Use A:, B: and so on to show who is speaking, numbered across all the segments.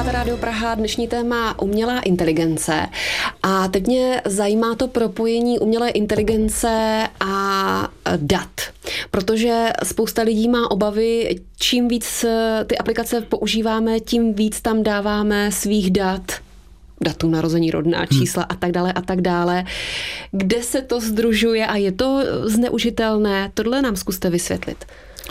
A: Posloucháte Rádio Praha, dnešní téma umělá inteligence. A teď mě zajímá to propojení umělé inteligence a dat. Protože spousta lidí má obavy, čím víc ty aplikace používáme, tím víc tam dáváme svých dat, datum narození, rodná čísla a tak dále. Kde se to sdružuje a je to zneužitelné? Tohle nám zkuste vysvětlit.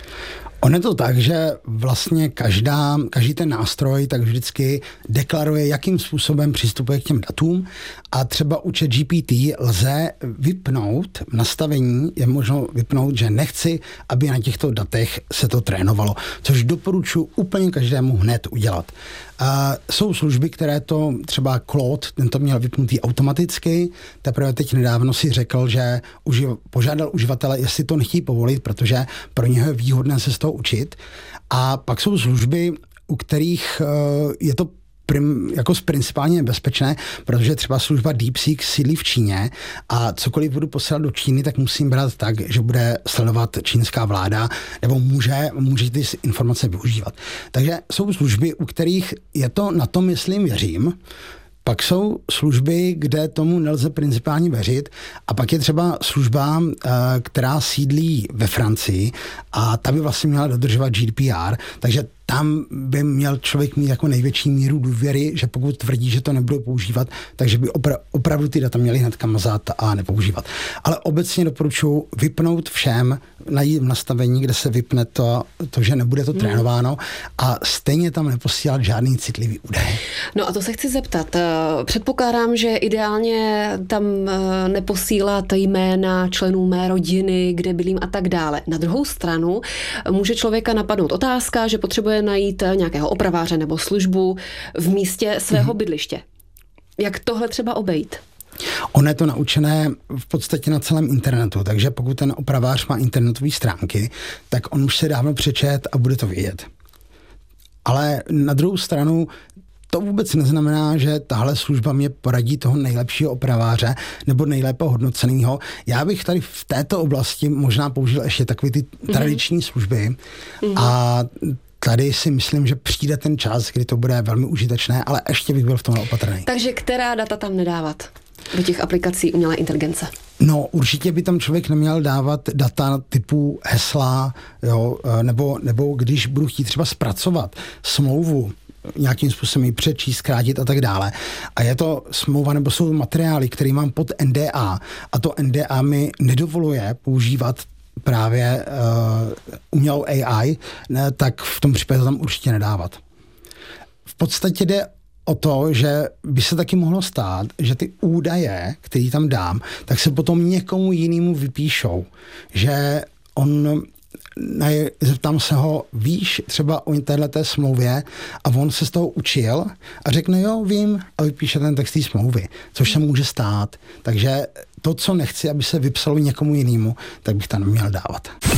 B: On je to tak, že vlastně každý ten nástroj tak vždycky deklaruje, jakým způsobem přistupuje k těm datům a třeba u ChatGPT lze vypnout nastavení, je možno vypnout, že nechci, aby na těchto datech se to trénovalo, což doporučuji úplně každému hned udělat. Jsou služby, které to třeba Claude, ten to měl vypnutý automaticky, teprve teď nedávno si řekl, že požádal uživatele, jestli to nechtějí povolit, protože pro něho je výhodné se z toho učit. A pak jsou služby, u kterých je to jako principálně bezpečné, protože třeba služba DeepSeek sídlí v Číně a cokoliv budu posílat do Číny, tak musím brát tak, že bude sledovat čínská vláda nebo může ty informace využívat. Takže jsou služby, u kterých je to na tom, myslím, věřím. Pak jsou služby, kde tomu nelze principálně věřit a pak je třeba služba, která sídlí ve Francii a ta by vlastně měla dodržovat GDPR, takže tam by měl člověk mít jako největší míru důvěry, že pokud tvrdí, že to nebudou používat, takže by opravdu ty data měli hnedka mazat a nepoužívat. Ale obecně doporučuji vypnout všem, najít v nastavení, kde se vypne to, že nebude to trénováno a stejně tam neposílat žádný citlivý údaj.
A: No a to se chci zeptat. Předpokládám, že ideálně tam neposílat jména členů mé rodiny, kde bydlím a tak dále. Na druhou stranu může člověka napadnout otázka, že potřebuje najít nějakého opraváře nebo službu v místě svého bydliště. Jak tohle třeba obejít?
B: On je to naučené v podstatě na celém internetu, takže pokud ten opravář má internetové stránky, tak on už se dávno přečet a bude to vědět. Ale na druhou stranu to vůbec neznamená, že tahle služba mě poradí toho nejlepšího opraváře nebo nejlépe hodnoceného. Já bych tady v této oblasti možná použil ještě takové ty tradiční služby a tady si myslím, že přijde ten čas, kdy to bude velmi užitečné, ale ještě bych byl v tomhle opatrný.
A: Takže která data tam nedávat do těch aplikací umělé inteligence?
B: No, určitě by tam člověk neměl dávat data typu hesla, jo, nebo když budu chtít třeba zpracovat smlouvu, nějakým způsobem ji přečíst, zkrátit a tak dále. A je to smlouva, nebo jsou materiály, které mám pod NDA a to NDA mi nedovoluje používat právě umělou AI, tak v tom případě to tam určitě nedávat. V podstatě jde o to, že by se taky mohlo stát, že ty údaje, které tam dám, tak se potom někomu jinému vypíšou. Že zeptám se ho, víš třeba o téhleté smlouvě a on se z toho učil a řekne, jo, vím, a vypíše ten text té smlouvy, což se může stát. Takže to, co nechci, aby se vypsalo někomu jinému, tak bych tam neměl dávat.